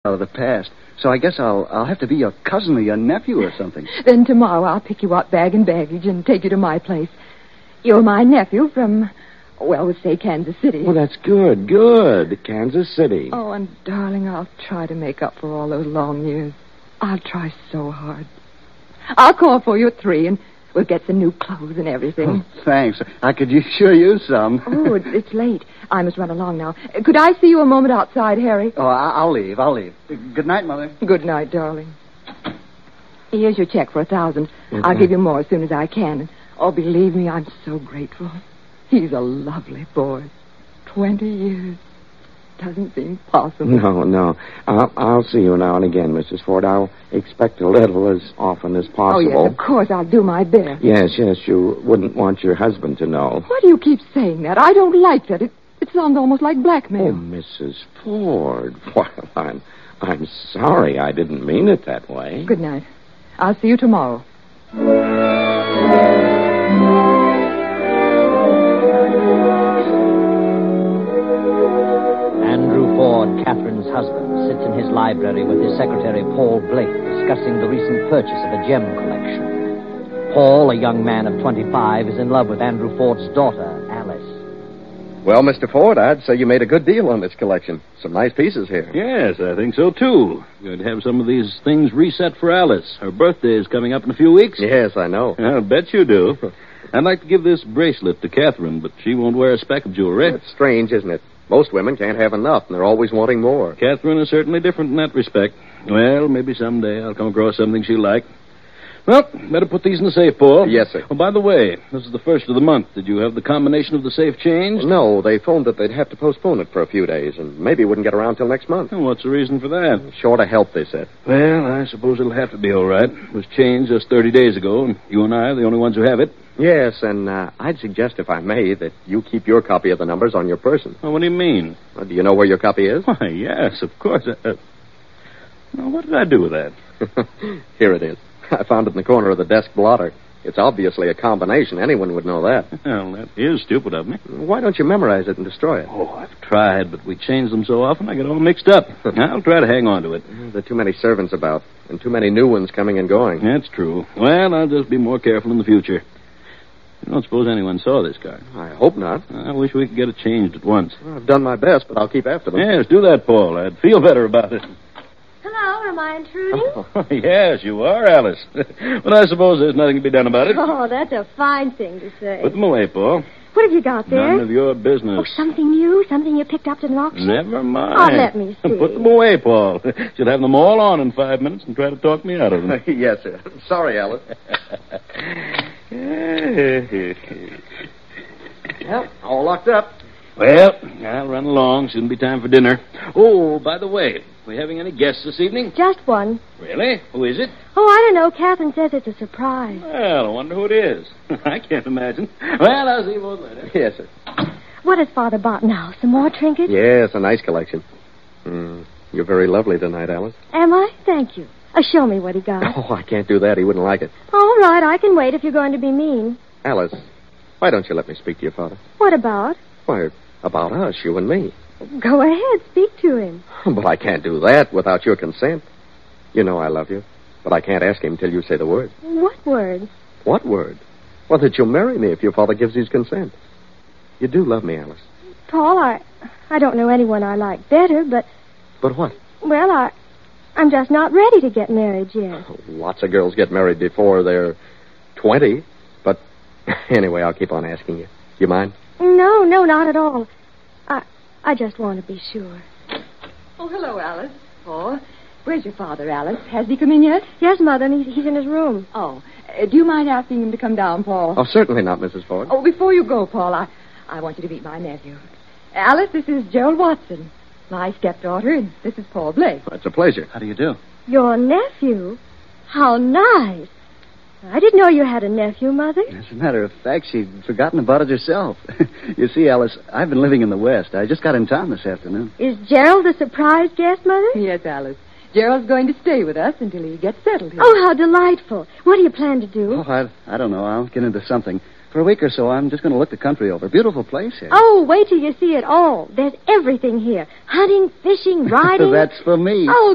out of the past. So I guess I'll have to be your cousin or your nephew or something. Then tomorrow I'll pick you up bag and baggage and take you to my place. You're my nephew from, well, let's say Kansas City. Well, that's good, good. Kansas City. Oh, and darling, I'll try to make up for all those long years. I'll try so hard. I'll call for you at 3, and we'll get some new clothes and everything. Oh, thanks. I could sure use some. Oh, it's late. I must run along now. Could I see you a moment outside, Harry? Oh, I'll leave. Good night, Mother. Good night, darling. Here's your check for 1,000. I'll give you more as soon as I can. Oh, believe me, I'm so grateful. He's a lovely boy. 20 years. Doesn't seem possible. No. I'll see you now and again, Mrs. Ford. I'll expect a little as often as possible. Oh, yes, of course. I'll do my best. Yes, you wouldn't want your husband to know. Why do you keep saying that? I don't like that. It sounds almost like blackmail. Oh, Mrs. Ford. Well, I'm sorry. I didn't mean it that way. Good night. I'll see you tomorrow. Catherine's husband sits in his library with his secretary, Paul Blake, discussing the recent purchase of a gem collection. Paul, a young man of 25, is in love with Andrew Ford's daughter, Alice. Well, Mr. Ford, I'd say you made a good deal on this collection. Some nice pieces here. Yes, I think so, too. Going to have some of these things reset for Alice. Her birthday is coming up in a few weeks. Yes, I know. I'll bet you do. I'd like to give this bracelet to Catherine, but she won't wear a speck of jewelry. It's strange, isn't it? Most women can't have enough, and they're always wanting more. Catherine is certainly different in that respect. Well, maybe someday I'll come across something she'll like. Well, better put these in the safe, Paul. Yes, sir. Oh, by the way, this is the first of the month. Did you have the combination of the safe changed? No, they phoned that they'd have to postpone it for a few days, and maybe it wouldn't get around till next month. Well, what's the reason for that? Short of help, they said. Well, I suppose it'll have to be all right. It was changed just 30 days ago, and you and I are the only ones who have it. Yes, and I'd suggest, if I may, that you keep your copy of the numbers on your person. Well, what do you mean? Well, do you know where your copy is? Why, yes, of course. Now, what did I do with that? Here it is. I found it in the corner of the desk blotter. It's obviously a combination. Anyone would know that. Well, that is stupid of me. Why don't you memorize it and destroy it? Oh, I've tried, but we change them so often I get all mixed up. I'll try to hang on to it. There are too many servants about, and too many new ones coming and going. That's true. Well, I'll just be more careful in the future. I don't suppose anyone saw this card. I hope not. I wish we could get it changed at once. Well, I've done my best, but I'll keep after them. Yes, do that, Paul. I'd feel better about it. Hello, am I intruding? Oh, yes, you are, Alice. But I suppose there's nothing to be done about it. Oh, that's a fine thing to say. Put them away, Paul. What have you got there? None of your business. Oh, something new? Something you picked up at an auction? Never mind. Oh, let me see. Put them away, Paul. She'll have them all on in 5 minutes and try to talk me out of them. Yes, sir. Sorry, Alice. Well, all locked up. Well, I'll run along. Soon be time for dinner. Oh, by the way, we having any guests this evening? Just one. Really? Who is it? Oh, I don't know. Catherine says it's a surprise. Well, I wonder who it is. I can't imagine. Well, I'll see you both later. Yes, sir. What has Father bought now? Some more trinkets? Yes, a nice collection. You're very lovely tonight, Alice. Am I? Thank you. Show me what he got. Oh, I can't do that. He wouldn't like it. All right, I can wait if you're going to be mean. Alice, why don't you let me speak to your father? What about? Why, about us, you and me. Go ahead, speak to him. But I can't do that without your consent. You know I love you, but I can't ask him till you say the word. What word? What word? Well, that you'll marry me if your father gives his consent. You do love me, Alice. Paul, I don't know anyone I like better, but... But what? Well, I'm just not ready to get married yet. Lots of girls get married before they're 20. But anyway, I'll keep on asking you. You mind? No, not at all. I just want to be sure. Oh, hello, Alice. Paul. Where's your father, Alice? Has he come in yet? Yes, Mother, and he's in his room. Oh, do you mind asking him to come down, Paul? Oh, certainly not, Mrs. Ford. Oh, before you go, Paul, I want you to meet my nephew. Alice, this is Gerald Watson, my stepdaughter, and this is Paul Blake. It's a pleasure. How do you do? Your nephew? How nice. I didn't know you had a nephew, Mother. As a matter of fact, she'd forgotten about it herself. You see, Alice, I've been living in the West. I just got in town this afternoon. Is Gerald a surprise guest, Mother? Yes, Alice. Gerald's going to stay with us until he gets settled here. Oh, how delightful. What do you plan to do? Oh, I don't know. I'll get into something. For a week or so, I'm just going to look the country over. Beautiful place here. Oh, wait till you see it all. There's everything here. Hunting, fishing, riding. That's for me. Oh,